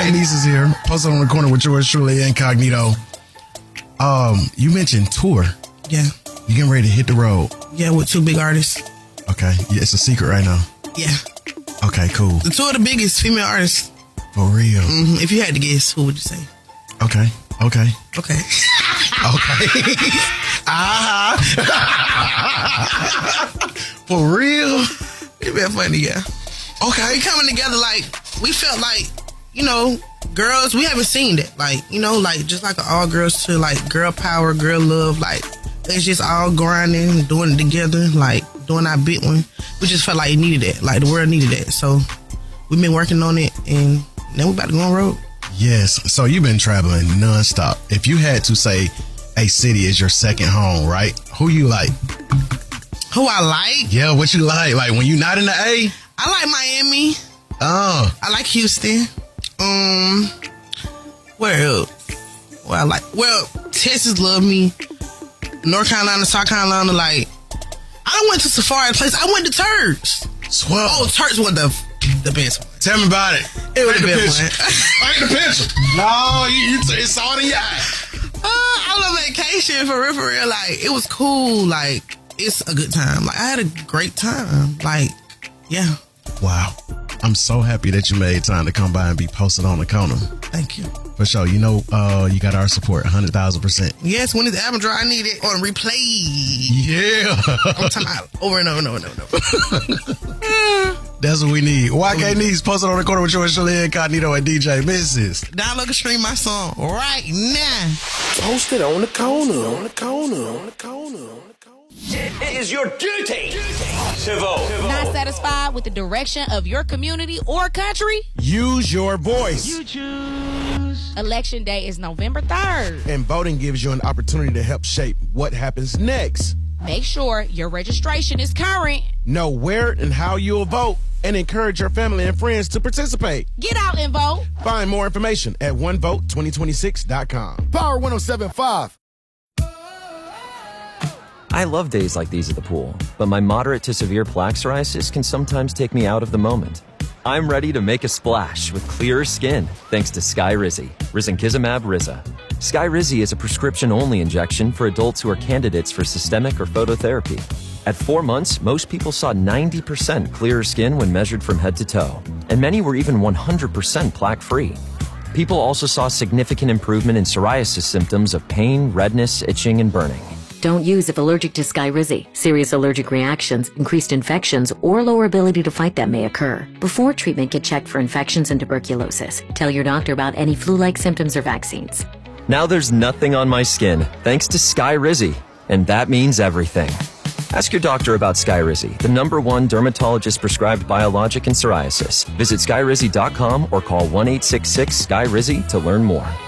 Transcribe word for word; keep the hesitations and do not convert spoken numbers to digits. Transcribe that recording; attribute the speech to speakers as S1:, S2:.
S1: D J Niece is here. Posted on the corner with yours truly, Incognito. Um, you mentioned tour.
S2: Yeah.
S1: You getting ready to hit the road?
S2: Yeah, with two big artists.
S1: Okay. Yeah, it's a secret right now.
S2: Yeah.
S1: Okay, cool.
S2: The two of the biggest female artists.
S1: For real?
S2: Mm-hmm. If you had to guess, who would you say?
S1: Okay. Okay.
S2: Okay.
S1: Okay. Ah. uh-huh. For real?
S2: It's been funny, yeah. Okay. We coming together like, we felt like, you know, girls, we haven't seen that. Like, you know, like just like an all girls to like girl power, girl love, like it's just all grinding, doing it together, like doing our big one. We just felt like it needed that. Like the world needed that. So we've been working on it and now we're about to go on the road.
S1: Yes. So you've been traveling nonstop. If you had to say a city is your second home, right? Who you like?
S2: Who I like?
S1: Yeah, what you like? Like when you not in the A?
S2: I like Miami.
S1: Oh.
S2: I like Houston. Um, where else? Well, I like, well, Texas love me. North Carolina, South Carolina, like, I went to Safari Place. I went to Turks.
S1: Swell.
S2: Oh, Turks was the the best one.
S1: Tell me about it.
S2: It was
S1: Paint
S2: the
S1: the
S2: best
S1: picture.
S2: one.
S1: Paint the picture. No, you, you, it's all in your eye.
S2: Uh, I love vacation, for real, for real. Like, it was cool. Like, it's a good time. Like, I had a great time. Like, yeah.
S1: Wow. I'm so happy that you made time to come by and be posted on the corner.
S2: Thank you.
S1: For sure. You know, uh, you got our support, one hundred thousand percent.
S2: Yes, when this album dry, I need it on replay.
S1: Yeah.
S2: I'm talking about over and over and over and over.
S1: That's what we need. Y K Niece posted on the corner with yours truly, Incognito and D J Missus
S2: Download and stream my song right now.
S3: Posted on the corner, on the corner, on the corner, on the corner.
S4: It is your duty to vote.
S5: Not satisfied with the direction of your community or country?
S6: Use your voice.
S5: You choose. Election day is November third.
S6: And voting gives you an opportunity to help shape what happens next.
S5: Make sure your registration is current.
S6: Know where and how you'll vote. And encourage your family and friends to participate.
S5: Get out and vote.
S6: Find more information at one vote twenty twenty-six dot com. Power one oh seven point five.
S7: I love days like these at the pool, but my moderate to severe plaque psoriasis can sometimes take me out of the moment. I'm ready to make a splash with clearer skin thanks to Skyrizi, Risankizumab Riza. Skyrizi is a prescription-only injection for adults who are candidates for systemic or phototherapy. At four months, most people saw ninety percent clearer skin when measured from head to toe, and many were even one hundred percent plaque-free. People also saw significant improvement in psoriasis symptoms of pain, redness, itching, and burning.
S8: Don't use if allergic to Skyrizi. Serious allergic reactions, increased infections, or lower ability to fight them may occur. Before treatment, get checked for infections and tuberculosis. Tell your doctor about any flu-like symptoms or vaccines.
S7: Now there's nothing on my skin, thanks to Skyrizi, and that means everything. Ask your doctor about Skyrizi, the number one dermatologist-prescribed biologic in psoriasis. Visit skyrizi dot com or call one eight six six, S K Y R I Z I to learn more.